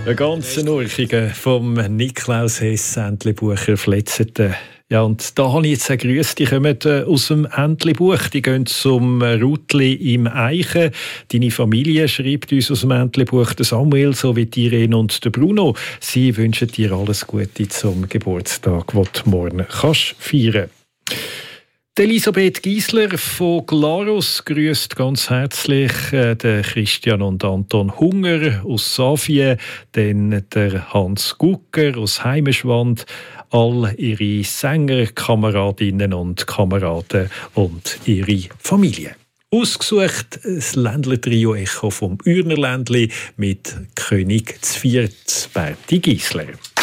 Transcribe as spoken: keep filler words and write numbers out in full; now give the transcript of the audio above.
Ein ganzer Urchiger vom Niklaus Hess, Entlebucher Fletzeten. Ja, und da habe ich jetzt ein Grüß, die kommen aus dem Entlebuch, die gehen zum Rutli im Eichen. Deine Familie schreibt uns aus dem Entlebuch, der Samuel sowie die Irene und der Bruno. Sie wünschen dir alles Gute zum Geburtstag, den du morgen kannst feiern. Die Elisabeth Giesler von Glarus grüßt ganz herzlich äh, den Christian und Anton Hunger aus Savien, dann der Hans Gucker aus Heimeschwand, all ihre Sänger, Kameradinnen und Kameraden und ihre Familie. Ausgesucht das Ländler-Trio Echo vom Ürnerländli mit König Zviert, Berti Giesler.